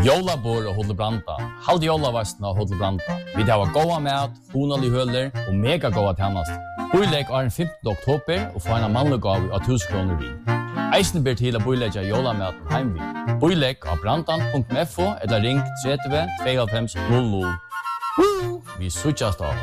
Jólabor og Hotel Branda. Halde jólavastna og Hotel Branda. Vi har goda mat, honalig høler og mega goda tjänast. Boilegg er den 15. oktober og få en mannlig gav av 1000 kroner vi. Eisen ber til å boilegge jólamaten heimvi. Boilegg av brandan.fo eller ring 30 52 00. Vi suttjast av.